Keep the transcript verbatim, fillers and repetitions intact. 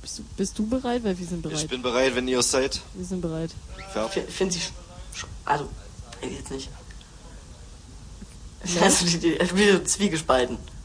Bist du, bist du bereit? Weil wir sind bereit. Ich bin bereit, wenn ihr es seid. Wir sind bereit. Ich finde sie... Also, jetzt nicht. Also, ich bin so zwiegespalten.